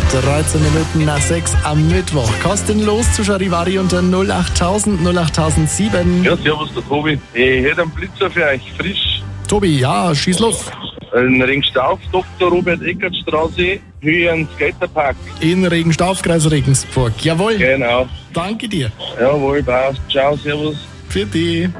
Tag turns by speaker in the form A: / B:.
A: 13 Minuten nach 6 am Mittwoch. Kostenlos zu Charivari unter 08000 08007.
B: Ja, servus, der Tobi. Ich hätte einen Blitzer für euch, frisch.
A: Tobi, ja, schieß los.
B: In Ringstauf, Dr. Robert-Eckert-Straße, Höhe an Skaterpark.
A: In Regenstauf, Kreis Regensburg. Jawohl.
B: Genau.
A: Danke dir.
B: Jawohl, passt. Ciao, servus.
A: Für die.